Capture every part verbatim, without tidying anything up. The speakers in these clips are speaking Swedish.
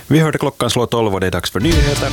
Vi hörde klockan slå tolv och det är dags för nyheter.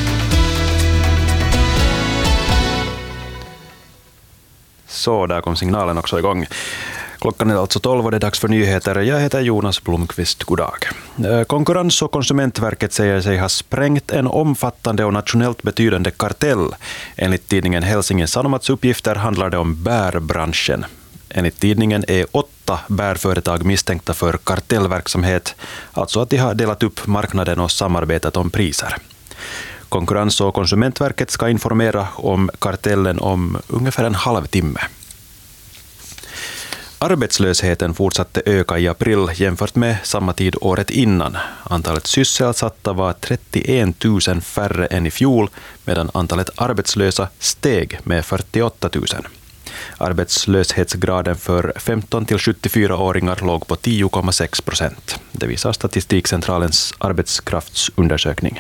Så, där kom signalen också igång. Klockan är alltså tolv och det är dags för nyheter. Jag heter Jonas Blomqvist. God dag. Konkurrens- och konsumentverket säger sig ha sprängt en omfattande och nationellt betydande kartell. Enligt tidningen Helsingin Sanomats uppgifter handlar det om bärbranschen. Enligt tidningen är åtta bärföretag misstänkta för kartellverksamhet, alltså att de har delat upp marknaden och samarbetat om priser. Konkurrens- och konsumentverket ska informera om kartellen om ungefär en halvtimme. Arbetslösheten fortsatte öka i april jämfört med samma tid året innan. Antalet sysselsatta var trettioen tusen färre än i fjol, medan antalet arbetslösa steg med fyrtioåtta tusen. Arbetslöshetsgraden för femton till sjuttiofyra-åringar låg på tio komma sex procent. Det visar Statistikcentralens arbetskraftsundersökning.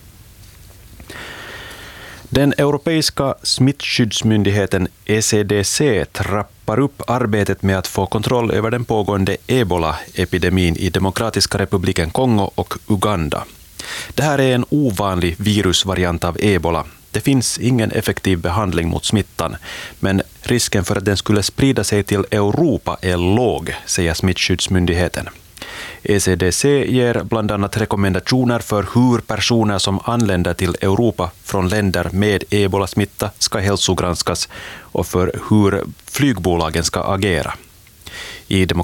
Den europeiska smittskyddsmyndigheten E C D C trappar upp arbetet med att få kontroll över den pågående Ebola-epidemin i Demokratiska republiken Kongo och Uganda. Det här är en ovanlig virusvariant av Ebola. Det finns ingen effektiv behandling mot smittan, men risken för att den skulle sprida sig till Europa är låg, säger smittskyddsmyndigheten. E C D C ger bland annat rekommendationer för hur personer som anländer till Europa från länder med ebola-smitta ska hälsogranskas och för hur flygbolagen ska agera. I